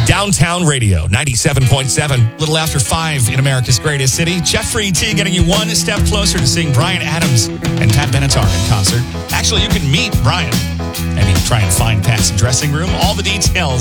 Downtown Radio, 97.7, little after 5 in America's greatest city. Jeffrey T getting you one step closer to seeing Bryan Adams and Pat Benatar in concert. Actually, you can meet Bryan and try and find Pat's dressing room. All the details